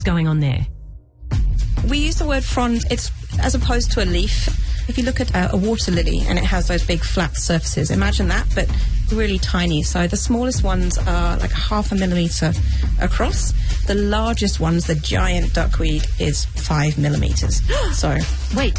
going on there? We use the word frond, it's as opposed to a leaf. If you look at a water lily and it has those big flat surfaces, imagine that, but really tiny. So the smallest ones are like 0.5 millimetre across. The largest ones, the giant duckweed, is 5 millimetres. So wait.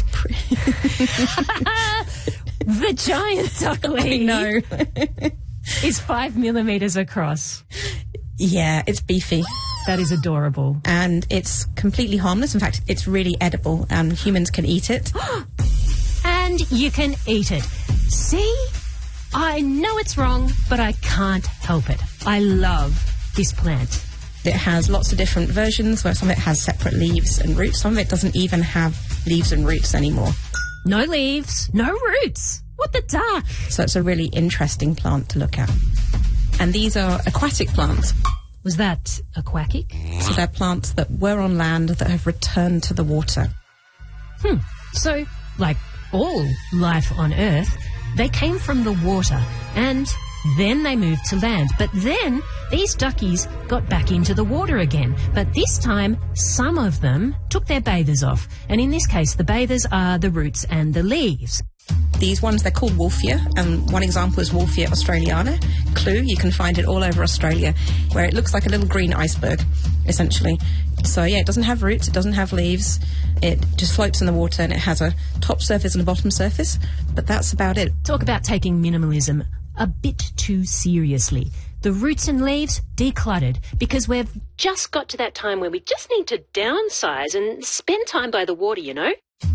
The giant duckweed no. is 5 millimetres across. Yeah, it's beefy. That is adorable. And it's completely harmless. In fact, it's really edible and humans can eat it. And you can eat it. See? I know it's wrong, but I can't help it. I love this plant. It has lots of different versions where some of it has separate leaves and roots. Some of it doesn't even have leaves and roots anymore. No leaves, no roots. What the duck? So it's a really interesting plant to look at. And these are aquatic plants. Was that aquatic? So they're plants that were on land that have returned to the water. So, like all life on Earth, they came from the water and then they moved to land. But then these duckies got back into the water again. But this time, some of them took their bathers off. And in this case, the bathers are the roots and the leaves. These ones, they're called Wolffia, and one example is Wolffia australiana. Clue, you can find it all over Australia, where it looks like a little green iceberg, essentially. So, yeah, it doesn't have roots, it doesn't have leaves, it just floats in the water, and it has a top surface and a bottom surface, but that's about it. Talk about taking minimalism a bit too seriously. The roots and leaves, decluttered, because we've just got to that time where we just need to downsize and spend time by the water, you know?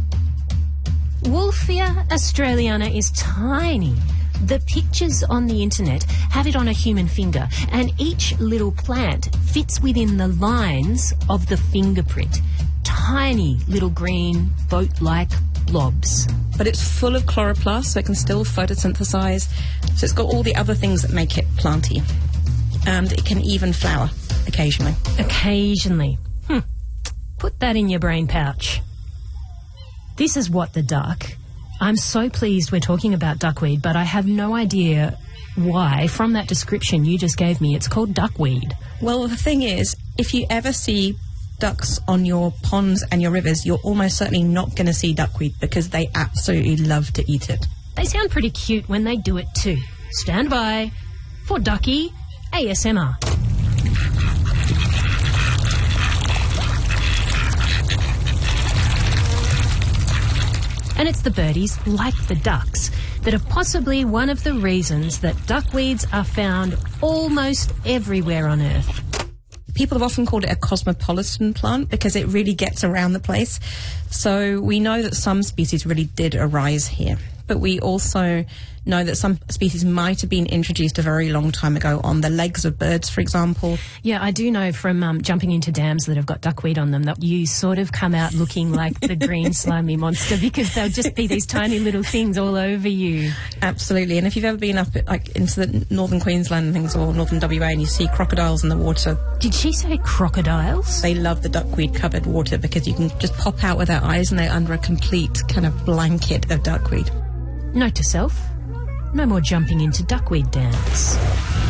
Wolffia australiana is tiny. The pictures on the internet have it on a human finger, and each little plant fits within the lines of the fingerprint. Tiny little green boat-like blobs. But it's full of chloroplast, so it can still photosynthesize. So it's got all the other things that make it planty. And it can even flower occasionally. Occasionally. Put that in your brain pouch. This is What the Duck. I'm so pleased we're talking about duckweed, but I have no idea why, from that description you just gave me, it's called duckweed. Well, the thing is, if you ever see ducks on your ponds and your rivers, you're almost certainly not going to see duckweed because they absolutely love to eat it. They sound pretty cute when they do it too. Stand by for Ducky ASMR. And it's the birdies, like the ducks, that are possibly one of the reasons that duckweeds are found almost everywhere on Earth. People have often called it a cosmopolitan plant because it really gets around the place. So we know that some species really did arise here. But we also know that some species might have been introduced a very long time ago on the legs of birds, for example. Yeah, I do know from jumping into dams that have got duckweed on them that you sort of come out looking like the green slimy monster because they'll just be these tiny little things all over you. Absolutely. And if you've ever been up into the northern Queensland and things, or northern WA, and you see crocodiles in the water. Did she say crocodiles? They love the duckweed-covered water because you can just pop out with their eyes and they're under a complete kind of blanket of duckweed. Note to self, no more jumping into duckweed dams.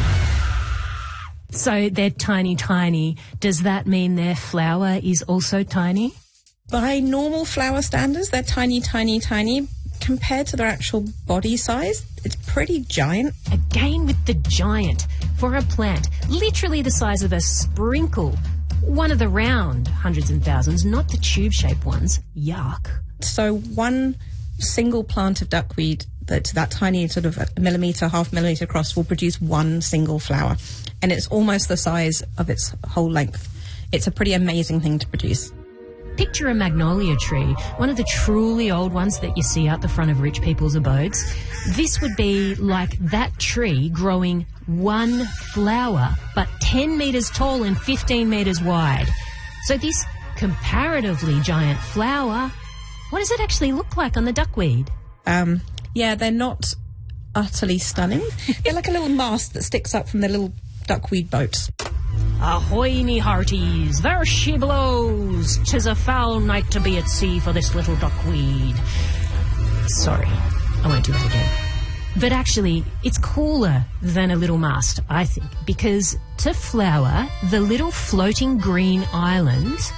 So they're tiny, tiny. Does that mean their flower is also tiny? By normal flower standards, they're tiny, tiny, tiny. Compared to their actual body size, it's pretty giant. Again with the giant. For a plant, literally the size of a sprinkle. One of the round hundreds and thousands, not the tube-shaped ones. Yuck. So one single plant of duckweed that's that tiny, sort of a millimetre, half millimetre across, will produce one single flower. And it's almost the size of its whole length. It's a pretty amazing thing to produce. Picture a magnolia tree, one of the truly old ones that you see out the front of rich people's abodes. This would be like that tree growing one flower, but 10 metres tall and 15 metres wide. So this comparatively giant flower, what does it actually look like on the duckweed? Yeah, they're not utterly stunning. They're like a little mast that sticks up from the little duckweed boats. Ahoy, me hearties, there she blows. 'Tis a foul night to be at sea for this little duckweed. Sorry, I won't do that again. But actually, it's cooler than a little mast, I think, because to flower, the little floating green island